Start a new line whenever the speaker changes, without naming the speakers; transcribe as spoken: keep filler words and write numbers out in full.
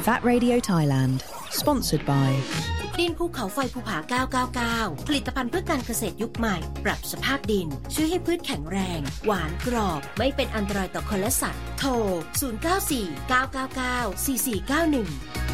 That Radio Thailand Sponsored by
ดินภูเขาไฟภูผาเก้าเก้าเก้าผลิตภัณฑ์เพื่อการเกษตรยุคใหม่ปรับสภาพดินช่วยให้พืชแข็งแรงหวานกรอบไม่เป็นอันตรายต่อคนและสัตว์โทรศูนย์ เก้า สี่ เก้า เก้า เก้า สี่ สี่ เก้า หนึ่ง